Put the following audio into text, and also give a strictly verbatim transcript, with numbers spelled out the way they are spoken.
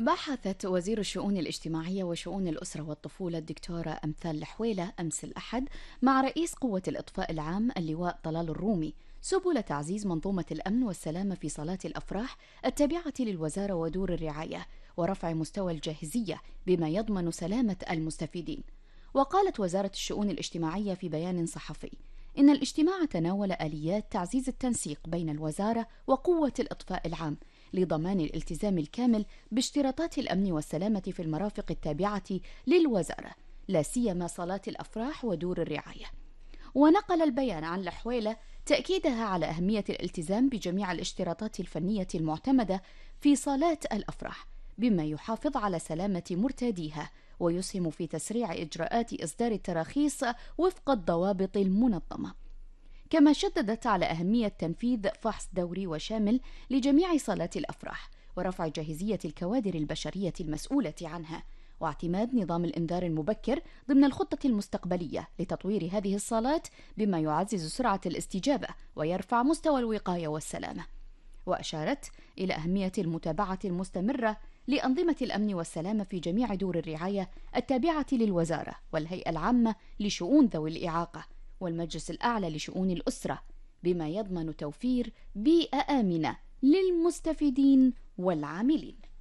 بحثت وزير الشؤون الاجتماعية وشؤون الأسرة والطفولة الدكتورة أمثال الحويلة أمس الأحد مع رئيس قوة الإطفاء العام اللواء طلال الرومي سبل تعزيز منظومة الأمن والسلامة في صالات الأفراح التابعة للوزارة ودور الرعاية ورفع مستوى الجاهزية بما يضمن سلامة المستفيدين. وقالت وزارة الشؤون الاجتماعية في بيان صحفي إن الاجتماع تناول آليات تعزيز التنسيق بين الوزارة وقوة الإطفاء العام لضمان الالتزام الكامل باشتراطات الأمن والسلامة في المرافق التابعة للوزارة، لا سيما صالات الأفراح ودور الرعاية. ونقل البيان عن الحويلة تأكيدها على أهمية الالتزام بجميع الاشتراطات الفنية المعتمدة في صالات الأفراح بما يحافظ على سلامة مرتاديها ويسهم في تسريع إجراءات إصدار التراخيص وفق الضوابط المنظمة. كما شددت على أهمية تنفيذ فحص دوري وشامل لجميع صالات الأفراح ورفع جاهزية الكوادر البشرية المسؤولة عنها واعتماد نظام الإنذار المبكر ضمن الخطة المستقبلية لتطوير هذه الصالات بما يعزز سرعة الاستجابة ويرفع مستوى الوقاية والسلامة. وأشارت إلى أهمية المتابعة المستمرة لأنظمة الأمن والسلامة في جميع دور الرعاية التابعة للوزارة والهيئة العامة لشؤون ذوي الإعاقة والمجلس الأعلى لشؤون الأسرة بما يضمن توفير بيئة آمنة للمستفيدين والعاملين.